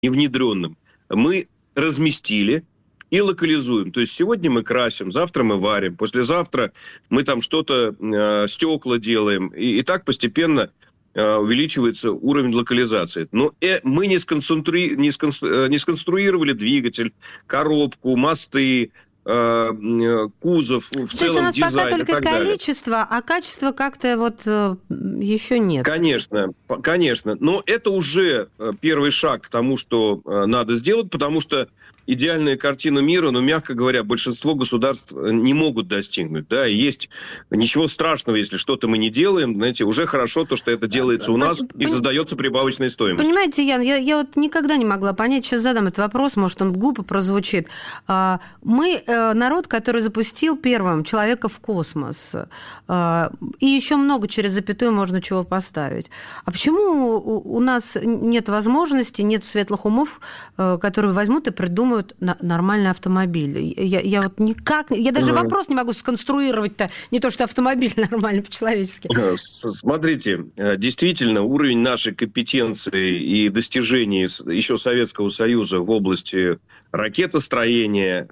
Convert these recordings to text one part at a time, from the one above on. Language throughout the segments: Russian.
невнедренным, мы разместили и локализуем. То есть сегодня мы красим, завтра мы варим, послезавтра мы там что-то, стекла делаем. И так постепенно увеличивается уровень локализации. Но мы не сконструировали двигатель, коробку, мосты, кузов, в целом дизайн и так далее. То есть у нас пока только количество, а качество как-то вот еще нет. Конечно. Но это уже первый шаг к тому, что надо сделать, потому что идеальную картину мира, мягко говоря, большинство государств не могут достигнуть. Да? Есть ничего страшного, если что-то мы не делаем. Знаете, уже хорошо то, что это делается у нас и создается прибавочная стоимость. Понимаете, Ян, я вот никогда не могла понять, сейчас задам этот вопрос, может, он глупо прозвучит. Мы народ, который запустил первым человека в космос. И еще много через запятую можно чего поставить. А почему у нас нет возможности, нет светлых умов, которые возьмут и придумают нормальный автомобиль? Я вот никак... Я даже вопрос не могу сконструировать-то, не то что автомобиль нормальный по-человечески. Смотрите, действительно, уровень нашей компетенции и достижений еще Советского Союза в области ракетостроения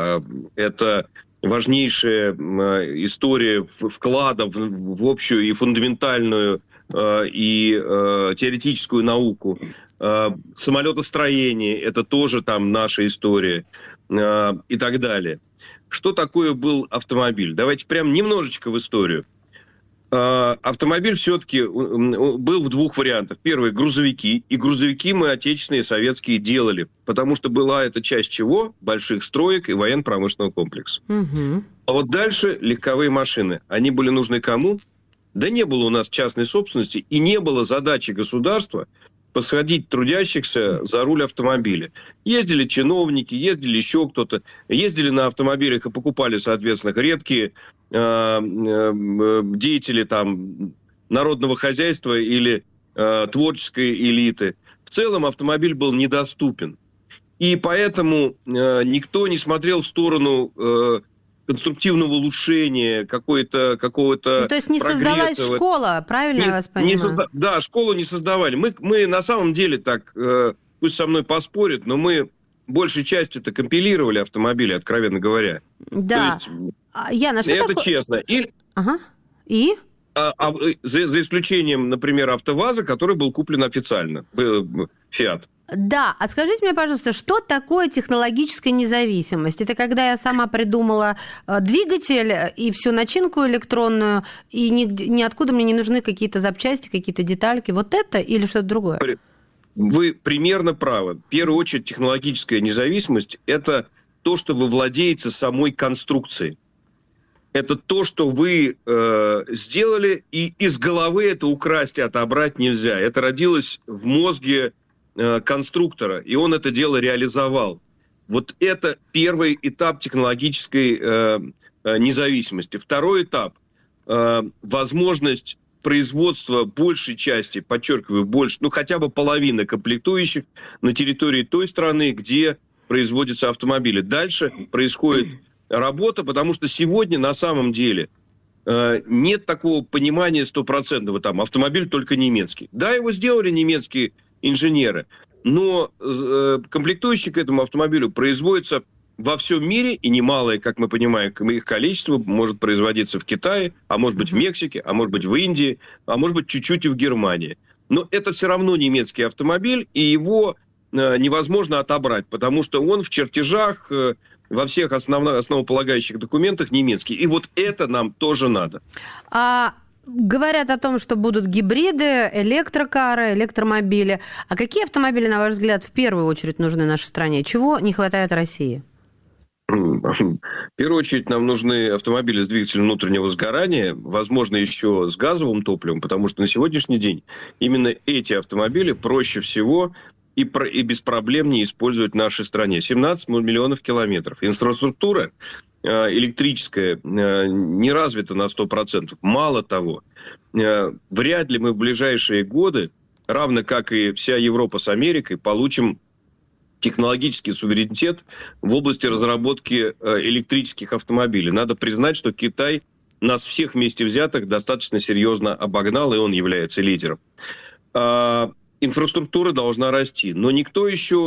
это важнейшая история вклада в общую и фундаментальную и теоретическую науку. Самолетостроение – это тоже там наша история и так далее. Что такое был автомобиль? Давайте прям немножечко в историю. Автомобиль все-таки был в двух вариантах. Первый – грузовики. И грузовики мы отечественные, советские делали. Потому что была эта часть чего? Больших строек и военно-промышленного комплекса. Угу. А вот дальше легковые машины. Они были нужны кому? Да не было у нас частной собственности. И не было задачи государства посадить трудящихся за руль автомобиля. Ездили чиновники, ездили еще кто-то. Ездили на автомобилях и покупали, соответственно, редкие деятели там народного хозяйства или творческой элиты. В целом автомобиль был недоступен. И поэтому никто не смотрел в сторону конструктивного улучшения, какого-то то есть не создалась школа, правильно я вас понимаю? Да, школу не создавали. Мы на самом деле так, пусть со мной поспорят, но мы большей частью-то компилировали автомобили, откровенно говоря. Да. То есть, Яна, что это такое? Честно. Ага. И? За исключением, например, АвтоВАЗа, который был куплен официально. Фиат. Да, а скажите мне, пожалуйста, что такое технологическая независимость? Это когда я сама придумала двигатель и всю начинку электронную, и ниоткуда мне не нужны какие-то запчасти, какие-то детальки. Вот это или что-то другое? Вы примерно правы. В первую очередь технологическая независимость – это то, что вы владеете самой конструкцией. Это то, что вы сделали, и из головы это украсть и отобрать нельзя. Это родилось в мозге конструктора, и он это дело реализовал. Вот это первый этап технологической независимости. Второй этап – возможность производства большей части, подчеркиваю, больше, хотя бы половины комплектующих на территории той страны, где производятся автомобили. Дальше происходит работа, потому что сегодня на самом деле нет такого понимания стопроцентного, там, автомобиль только немецкий. Да, его сделали немецкие инженеры, но комплектующие к этому автомобилю производятся во всем мире, и немалое, как мы понимаем, их количество может производиться в Китае, а может быть в Мексике, а может быть в Индии, а может быть чуть-чуть и в Германии. Но это все равно немецкий автомобиль, и его невозможно отобрать, потому что он в чертежах, во всех основополагающих документах немецкий. И вот это нам тоже надо. Говорят о том, что будут гибриды, электрокары, электромобили. А какие автомобили, на ваш взгляд, в первую очередь нужны нашей стране? Чего не хватает России? В первую очередь нам нужны автомобили с двигателем внутреннего сгорания, возможно, еще с газовым топливом, потому что на сегодняшний день именно эти автомобили проще всего и беспроблемнее использовать в нашей стране. 17 миллионов километров. Инфраструктура электрическая не развита на 100%. Мало того, вряд ли мы в ближайшие годы, равно как и вся Европа с Америкой, получим технологический суверенитет в области разработки электрических автомобилей. Надо признать, что Китай нас всех вместе взятых достаточно серьезно обогнал, и он является лидером. инфраструктура должна расти. Но никто еще